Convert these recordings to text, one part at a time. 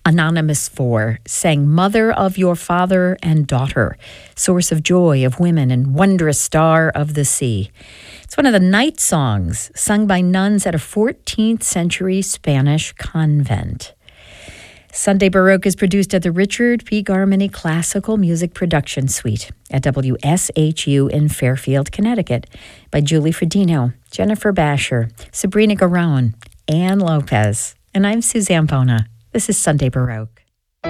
Anonymous 4 sang Mother of Your Father and Daughter, Source of Joy of Women and Wondrous Star of the Sea. It's one of the night songs sung by nuns at a 14th century Spanish convent. Sunday Baroque is produced at the Richard P. Garmany Classical Music Production Suite at WSHU in Fairfield, Connecticut by Julie Fredino, Jennifer Basher, Sabrina Garon, Ann Lopez, and I'm Suzanne Bona. This is Sunday Baroque.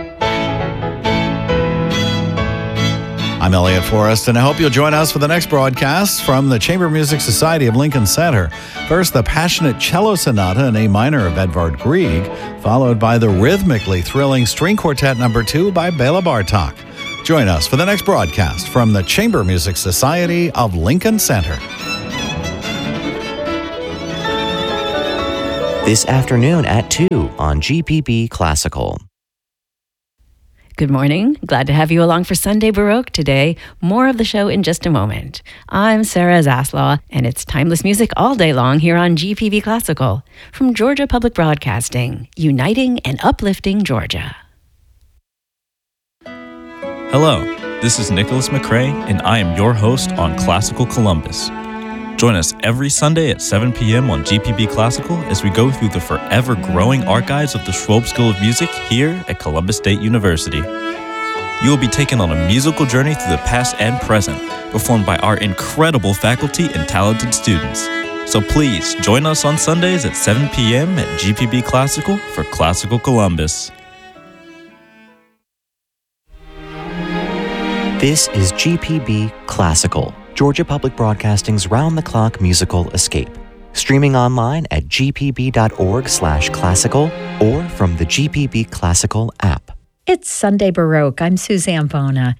I'm Elliot Forrest, and I hope you'll join us for the next broadcast from the Chamber Music Society of Lincoln Center. First, the passionate cello sonata in A minor of Edvard Grieg, followed by the rhythmically thrilling String Quartet No. 2 by Bela Bartok. Join us for the next broadcast from the Chamber Music Society of Lincoln Center. This afternoon at 2 on GPB Classical. Good morning. Glad to have you along for Sunday Baroque today. More of the show in just a moment. I'm Sarah Zaslaw, and it's timeless music all day long here on GPB Classical from Georgia Public Broadcasting, uniting and uplifting Georgia. Hello, this is Nicholas McRae, and I am your host on Classical Columbus. Join us every Sunday at 7 p.m. on GPB Classical as we go through the forever-growing archives of the Schwab School of Music here at Columbus State University. You will be taken on a musical journey through the past and present, performed by our incredible faculty and talented students. So please join us on Sundays at 7 p.m. at GPB Classical for Classical Columbus. This is GPB Classical, Georgia Public Broadcasting's round-the-clock musical escape. Streaming online at gpb.org/classical or from the GPB Classical app. It's Sunday Baroque. I'm Suzanne Bona.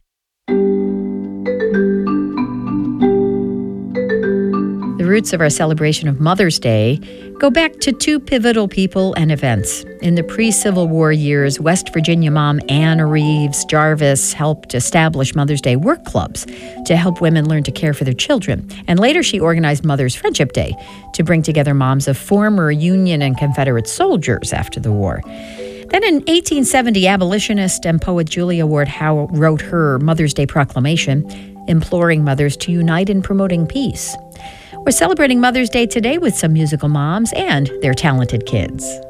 The roots of our celebration of Mother's Day go back to two pivotal people and events. In the pre-Civil War years, West Virginia mom Anna Reeves Jarvis helped establish Mother's Day work clubs to help women learn to care for their children. And later she organized Mother's Friendship Day to bring together moms of former Union and Confederate soldiers after the war. Then in 1870, abolitionist and poet Julia Ward Howe wrote her Mother's Day proclamation, imploring mothers to unite in promoting peace. We're celebrating Mother's Day today with some musical moms and their talented kids.